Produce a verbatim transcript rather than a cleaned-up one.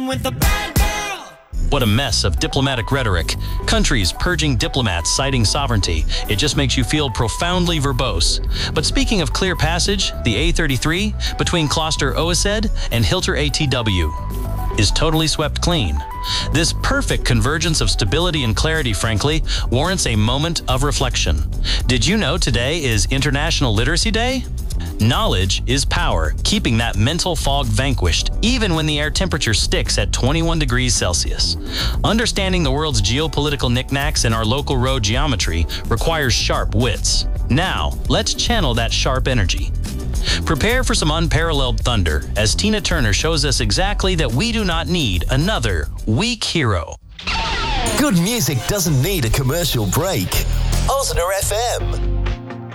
With the bad girl. What a mess of diplomatic rhetoric. Countries purging diplomats citing sovereignty. It just makes you feel profoundly verbose. But speaking of clear passage, the A thirty-three between Kloster Oesed and Hilter A T W is totally swept clean. This perfect convergence of stability and clarity, frankly, warrants a moment of reflection. Did you know today is International Literacy Day? Knowledge is power, keeping that mental fog vanquished, even when the air temperature sticks at twenty-one degrees Celsius. Understanding the world's geopolitical knickknacks and our local road geometry requires sharp wits. Now, let's channel that sharp energy. Prepare for some unparalleled thunder, as Tina Turner shows us exactly that we do not need another weak hero. Good music doesn't need a commercial break. Osner F M.